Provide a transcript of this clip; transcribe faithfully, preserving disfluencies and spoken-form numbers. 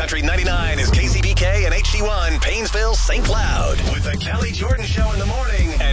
Country ninety-nine is K C B K and H D one, Painesville, Saint Cloud. With the Kelly Jordan Show in the morning and